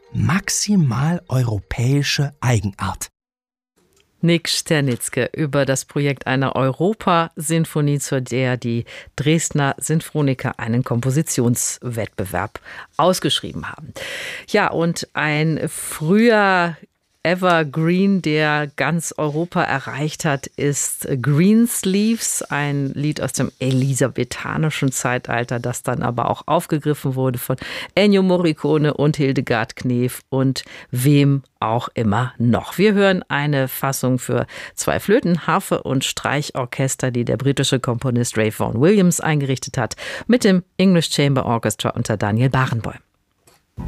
maximal europäische Eigenart. Nick Sternitzke über das Projekt einer Europa-Sinfonie, zu der die Dresdner Sinfoniker einen Kompositionswettbewerb ausgeschrieben haben. Ja, und ein früher Evergreen, der ganz Europa erreicht hat, ist Greensleeves, ein Lied aus dem elisabethanischen Zeitalter, das dann aber auch aufgegriffen wurde von Ennio Morricone und Hildegard Knef und wem auch immer noch. Wir hören eine Fassung für 2 Flöten, Harfe und Streichorchester, die der britische Komponist Ralph Vaughan Williams eingerichtet hat, mit dem English Chamber Orchestra unter Daniel Barenboim.